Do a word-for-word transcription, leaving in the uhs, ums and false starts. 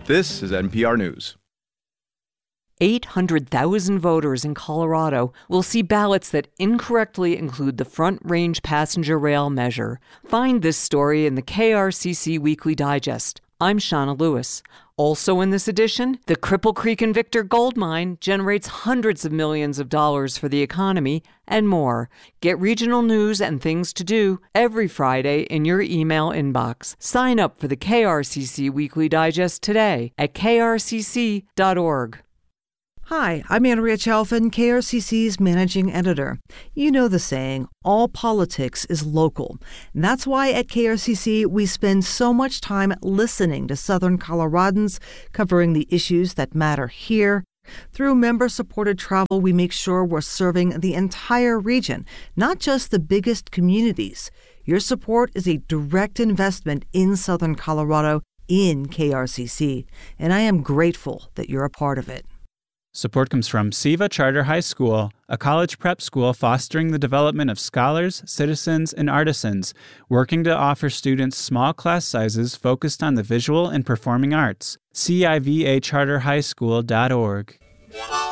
This is N P R News. eight hundred thousand voters in Colorado will see ballots that incorrectly include the Front Range Passenger Rail measure. Find this story in the K R C C Weekly Digest. I'm Shauna Lewis. Also in this edition, the Cripple Creek and Victor gold mine generates hundreds of millions of dollars for the economy, and more. Get regional news and things to do every Friday in your email inbox. Sign up for the K R C C Weekly Digest today at k r c c dot org. Hi, I'm Andrea Chalfin, K R C C's managing editor. You know the saying, all politics is local. And that's why at K R C C we spend so much time listening to Southern Coloradans, covering the issues that matter here. Through member-supported travel, we make sure we're serving the entire region, not just the biggest communities. Your support is a direct investment in Southern Colorado, in K R C C, and I am grateful that you're a part of it. Support comes from SIVA Charter High School, a college prep school fostering the development of scholars, citizens, and artisans, working to offer students small class sizes focused on the visual and performing arts. C I V A charter high school dot org.